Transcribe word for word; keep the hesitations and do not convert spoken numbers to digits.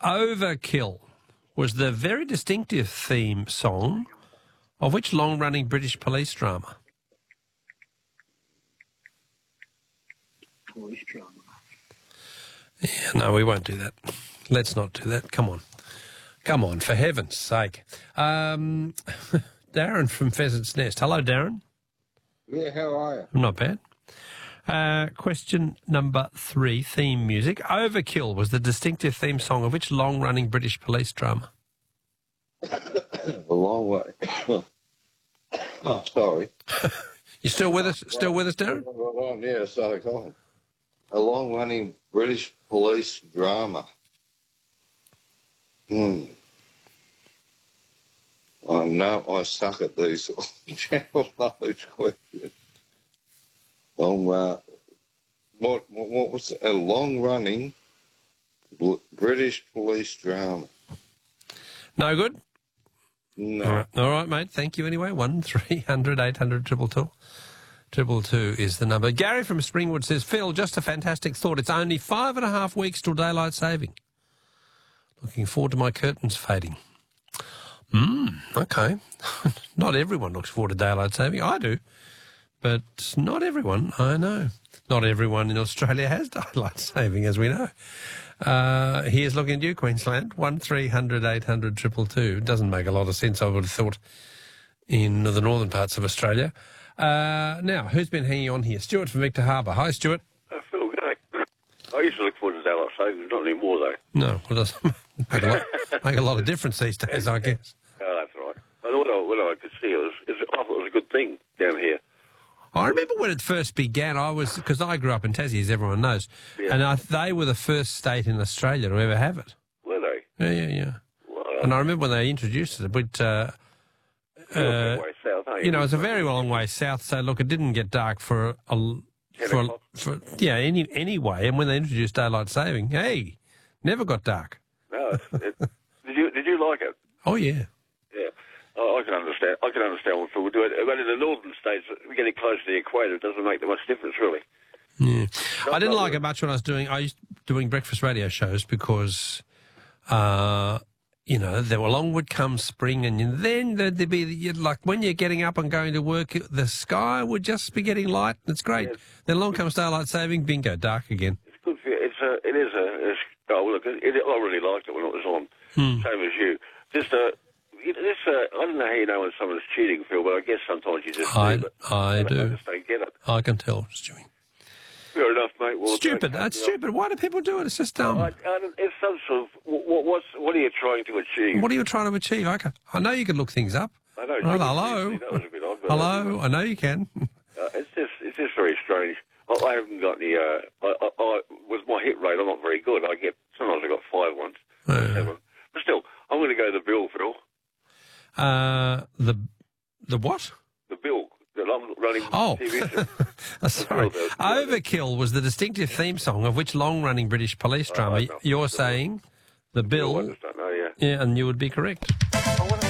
Overkill was the very distinctive theme song of which long-running British police drama? Police drama. Yeah, no, we won't do that. Let's not do that. Come on. Come on, for heaven's sake. Um, Darren from Pheasant's Nest. Hello, Darren. Yeah, how are you? Not bad. Uh, question number three, theme music. Overkill was the distinctive theme song of which long-running British police drama? A long way. Oh, sorry. You still with us? Still with us, Darren? Yeah, sorry, go on. A long-running British police drama. Hmm. I know I suck at these channel knowledge questions. Long, uh, what, what, what was it? A long-running bl- British police drama? No good? No. All right, All right mate. Thank you anyway. one three hundred eight hundred two two. Triple two is the number. Gary from Springwood says, Phil, just a fantastic thought. It's only five and a half weeks till daylight saving. Looking forward to my curtains fading. Hmm, okay. Not everyone looks forward to daylight saving. I do. But not everyone, I know. Not everyone in Australia has daylight saving, as we know. Uh, here's looking at you, Queensland. one three hundred eight hundred two two two. Doesn't make a lot of sense, I would have thought, in the northern parts of Australia. Uh, now, who's been hanging on here? Stuart from Victor Harbour. Hi, Stuart. Uh, Phil, good day. I used to look forward to daylight savings, not anymore, though. No, well, it doesn't make a, lot, make a lot of difference these days, I guess. Oh, that's right. I thought I, what I could see, it was, it was, I thought it was a good thing down here. I remember when it first began, I was, because I grew up in Tassie, as everyone knows, Yeah. and I, they were the first state in Australia to ever have it. Were they? Yeah, yeah, yeah. Well, And I remember when they introduced it, but, uh, uh, way south, eh? you know, it's a very long way south, so look, it didn't get dark for a, for, o'clock. for yeah, any anyway. And when they introduced daylight saving, hey, never got dark. No, it, it, did you did you like it? Oh yeah, Yeah. Oh, I can understand. I can understand what people do it. But in the northern states, we're getting close to the equator. It doesn't make that much difference, really. yeah. Not- I didn't not like really. it much when I was doing. I used doing breakfast radio shows because, uh, you know, there along would come spring, and then there'd be you'd like when you're getting up and going to work, the sky would just be getting light. It's great. Yes. Then along comes daylight saving, bingo, dark again. It's good for you. It's a. It is a. It's, oh, look, it, it, I really liked it when it was on. Hmm. Same as you. Just uh, you know, this. Uh, I don't know how you know when someone's cheating, Phil, but I guess sometimes you just I do. But I I do. just don't get it. I can tell, Stewie. Fair enough, mate. Well, Stupid. okay, That's you know. stupid. Why do people do it? It's just dumb. I, I don't, it's some sort of. What, what's what are you trying to achieve? What are you trying to achieve? I, can, I know you can look things up. I know. Well, you- hello. That was a bit odd. But Hello. I know you can. Uh, it's just it's just very strange. I, I haven't got any. Uh, I, I, I, with my hit rate, I'm not very good. I get sometimes I got five once, Uh, seven. But still, I'm going to go the bill, Phil. uh, the the what? The bill that I'm running. Oh, T V show. Uh, sorry. The bill, the- Overkill was the distinctive theme song of which long-running British police Oh, drama? I know. You're saying the I Bill, just don't know. Yeah. yeah, and you would be correct.